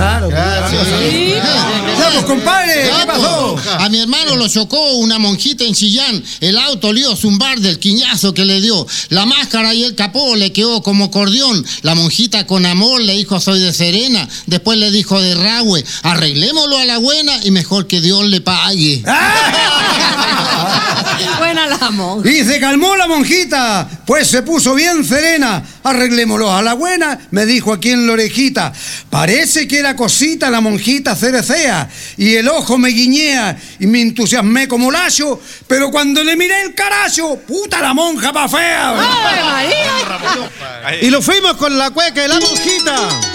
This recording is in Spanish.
Claro. Sí. Vamos, compadre, ¿qué pasó? A mi hermano lo chocó una monjita en Chillán. El auto le dio zumbar del quiñazo que le dio. La máscara y el capó le quedó como acordeón. La monjita con amor le dijo soy de Serena. Después le dijo de Rahue, arreglémoslo a la buena y mejor que Dios le pague. Buena la monja. Y se calmó la monjita, pues se puso bien serena. Arreglémoslo a la buena, me dijo aquí en la orejita. Parece que era cosita la monjita cerecea, y el ojo me guiñea, y me entusiasmé como lacho, pero cuando le miré el caracho, puta la monja pa' fea. ¡Ay, María! Y lo fuimos con la cueca de la monjita.